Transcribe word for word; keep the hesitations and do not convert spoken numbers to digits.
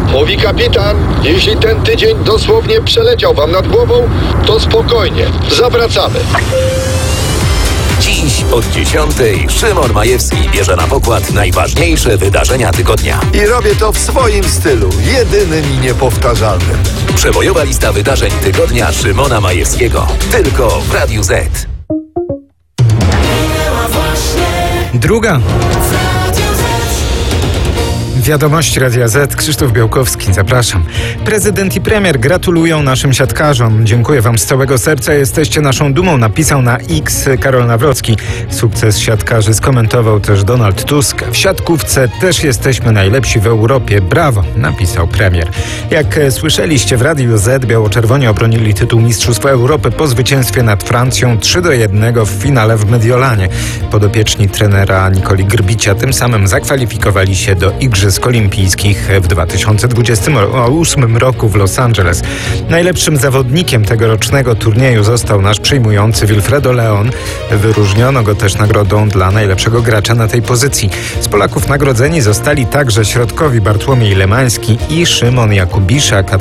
Mówi kapitan, jeśli ten tydzień dosłownie przeleciał wam nad głową, to spokojnie, zawracamy. Dziś od dziesiątej Szymon Majewski bierze na pokład najważniejsze wydarzenia tygodnia. I robię to w swoim stylu, jedynym i niepowtarzalnym. Przebojowa lista wydarzeń tygodnia Szymona Majewskiego. Tylko w Radiu Z. Druga. Wiadomości Radia Z. Krzysztof Białkowski, zapraszam. Prezydent i premier gratulują naszym siatkarzom. Dziękuję wam z całego serca, jesteście naszą dumą, napisał na X Karol Nawrocki. Sukces siatkarzy skomentował też Donald Tusk. W siatkówce też jesteśmy najlepsi w Europie. Brawo, napisał premier. Jak słyszeliście w Radiu Z, biało-czerwoni obronili tytuł Mistrzostw Europy po zwycięstwie nad Francją trzy do jednego w finale w Mediolanie. Podopieczni trenera Nikoli Grbicia tym samym zakwalifikowali się do Igrzysk Olimpijskich w dwa tysiące dwudziestym ósmym roku w Los Angeles. Najlepszym zawodnikiem tegorocznego turnieju został nasz przyjmujący Wilfredo Leon. Wyróżniono go też nagrodą dla najlepszego gracza na tej pozycji. Z Polaków nagrodzeni zostali także środkowi Bartłomiej Lemański i Szymon Jakubiszak, a